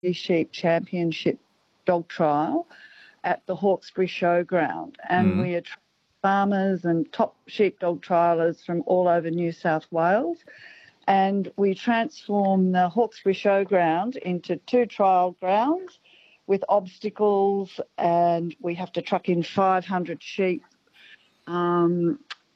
Sheep Championship dog trial at the Hawkesbury Showground, and we attract farmers and top sheepdog trialers from all over New South Wales, and we transform the Hawkesbury Showground into 2 trial grounds with obstacles, and we have to truck in 500 sheep, and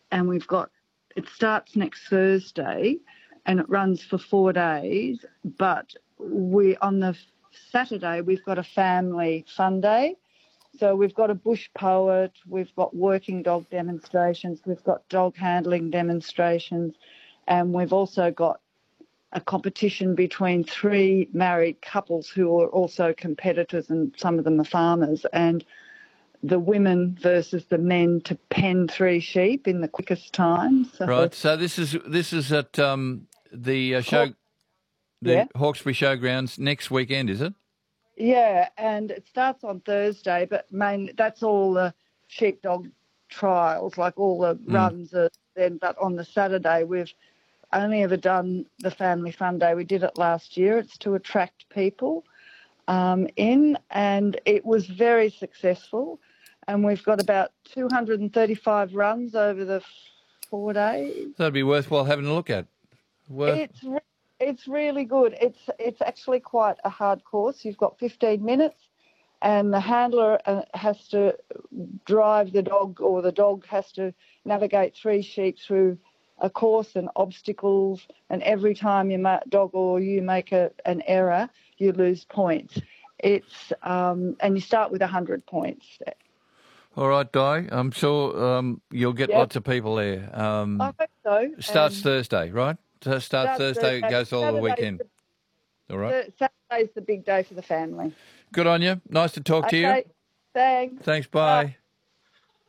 it starts next Thursday and it runs for 4 days, but on the Saturday we've got a family fun day. So we've got a bush poet, we've got working dog demonstrations, we've got dog handling demonstrations, and we've also got a competition between 3 married couples who are also competitors, and some of them are farmers, and the women versus the men to pen 3 sheep in the quickest time. So right. So this is at the Hawkesbury Showgrounds next weekend, is it? Yeah, and it starts on Thursday, but that's all the sheepdog trials, like all the runs are then. But on the Saturday, we've only ever done the Family Fun Day. We did it last year. It's to attract people in, and it was very successful. And we've got about 235 runs over the 4 days. That'd be worthwhile having a look at. It's really good. It's actually quite a hard course. You've got 15 minutes, and the handler has to drive the dog, or the dog has to navigate 3 sheep through a course and obstacles. And every time you make an error, you lose points. And you start with 100 points. All right, Di. I'm sure you'll get lots of people there. I hope so. Starts Thursday, right? Starts Thursday, goes all the weekend. All right. Saturday's the big day for the family. Good on you. Nice to talk to you. Thanks. Thanks, bye.